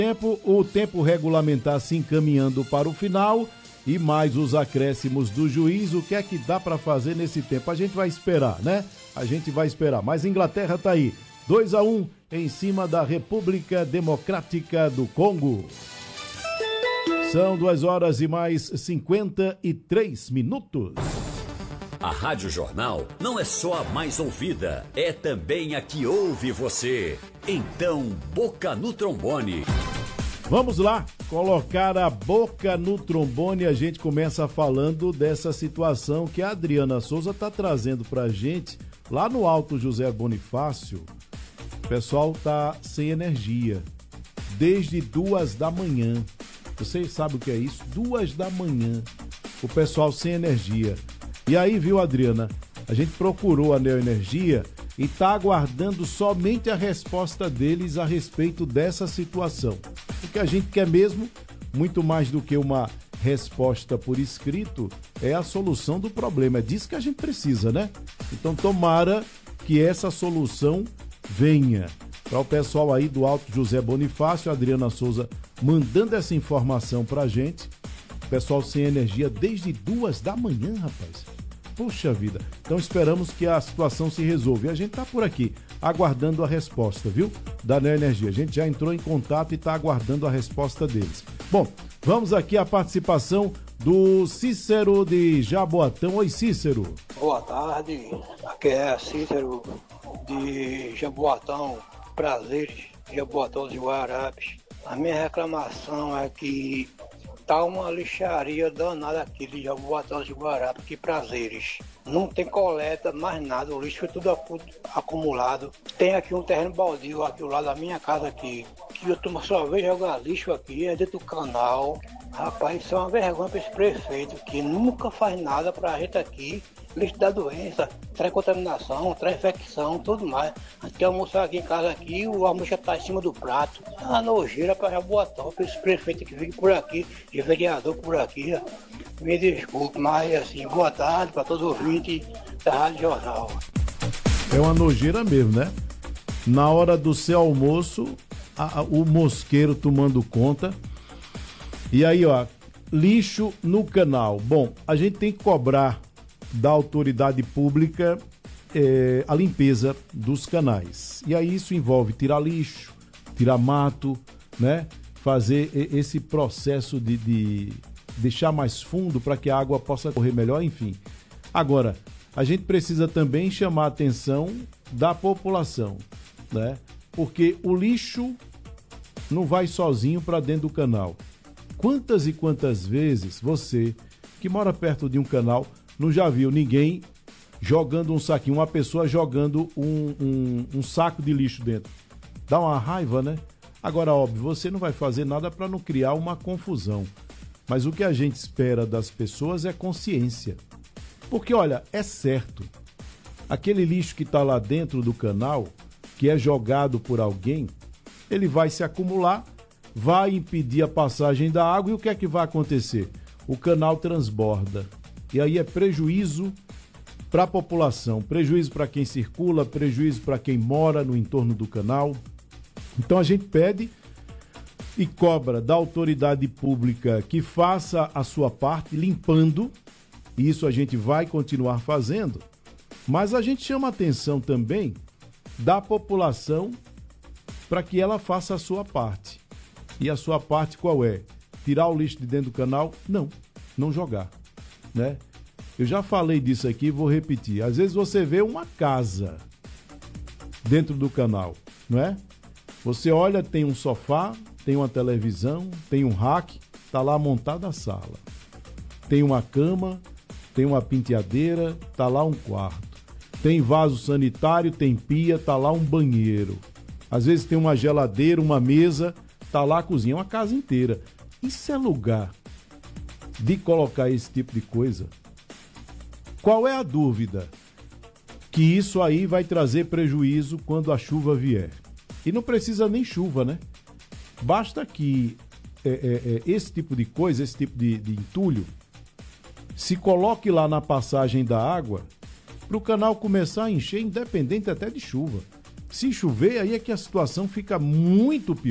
O tempo regulamentar se encaminhando para o final e mais os acréscimos do juiz. O que é que dá para fazer nesse tempo? A gente vai esperar, né? A gente vai esperar. Mas a Inglaterra tá aí, 2-1 em cima da República Democrática do Congo. São 2h mais 53 minutos. A Rádio Jornal não é só a mais ouvida, é também a que ouve você. Então, boca no trombone. Vamos lá, colocar a boca no trombone. A gente começa falando dessa situação que a Adriana Souza está trazendo pra gente lá no Alto José Bonifácio. O pessoal tá sem energia desde 2 da manhã. Vocês sabem o que é isso? 2 da manhã, o pessoal sem energia. E aí, viu, Adriana? A gente procurou a Neoenergia e está aguardando somente a resposta deles a respeito dessa situação. O que a gente quer mesmo, muito mais do que uma resposta por escrito, é a solução do problema. É disso que a gente precisa, né? Então, tomara que essa solução venha. Para o pessoal aí do Alto José Bonifácio, a Adriana Souza mandando essa informação para a gente. Pessoal sem energia desde 2 da manhã, rapaz. Puxa vida. Então esperamos que a situação se resolva. E a gente tá por aqui, aguardando a resposta, viu? Da Neoenergia. A gente já entrou em contato e tá aguardando a resposta deles. Bom, vamos aqui à participação do Cícero de Jaboatão. Oi, Cícero. Boa tarde. Aqui é Cícero de Jaboatão. Prazeres, Jaboatão de Guararapes. A minha reclamação é que tá uma lixaria danada aqui de Jaboatão de Guararapes, que Prazeres. Não tem coleta, mais nada, o lixo foi tudo acumulado. Tem aqui um terreno baldio aqui ao lado da minha casa aqui, que eu só vejo jogar lixo aqui, é dentro do canal. Rapaz, isso é uma vergonha para esse prefeito, que nunca faz nada pra gente aqui. Lixo da doença, traz contaminação, traz infecção, tudo mais. A gente quer almoçar aqui em casa aqui, o almoço já tá em cima do prato. É uma nojeira para Jaboatão, para esse prefeito que fica por aqui, de vereador por aqui. Me desculpe, mas assim, boa tarde para todos os ouvintes da Rádio Jornal. É uma nojeira mesmo, né? Na hora do seu almoço, o mosqueiro tomando conta. E aí, ó, lixo no canal. Bom, a gente tem que cobrar da autoridade pública a limpeza dos canais. E aí isso envolve tirar lixo, tirar mato, né? Fazer esse processo de deixar mais fundo para que a água possa correr melhor, enfim. Agora, a gente precisa também chamar a atenção da população, né? Porque o lixo não vai sozinho para dentro do canal. Quantas e quantas vezes você, que mora perto de um canal, não já viu ninguém jogando um saquinho, uma pessoa jogando um saco de lixo dentro? Dá uma raiva, né? Agora, óbvio, você não vai fazer nada para não criar uma confusão. Mas o que a gente espera das pessoas é consciência. Porque, olha, é certo. Aquele lixo que está lá dentro do canal, que é jogado por alguém, ele vai se acumular, vai impedir a passagem da água e o que é que vai acontecer? O canal transborda. E aí é prejuízo para a população, prejuízo para quem circula, prejuízo para quem mora no entorno do canal. Então a gente pede e cobra da autoridade pública que faça a sua parte limpando, e isso a gente vai continuar fazendo, mas a gente chama a atenção também da população para que ela faça a sua parte. E a sua parte qual é? Tirar o lixo de dentro do canal? Não jogar, né? Eu já falei disso aqui e vou repetir. Às vezes você vê uma casa dentro do canal, não é? Você olha, tem um sofá, tem uma televisão, tem um rack, tá lá montada a sala. Tem uma cama, tem uma penteadeira, tá lá um quarto. Tem vaso sanitário, tem pia, tá lá um banheiro. Às vezes tem uma geladeira, uma mesa, tá lá a cozinha, uma casa inteira. Isso é lugar de colocar esse tipo de coisa? Qual é a dúvida? Que isso aí vai trazer prejuízo quando a chuva vier. E não precisa nem chuva, né? Basta que esse tipo de coisa, esse tipo de entulho, se coloque lá na passagem da água para o canal começar a encher, independente até de chuva. Se chover, aí é que a situação fica muito pior.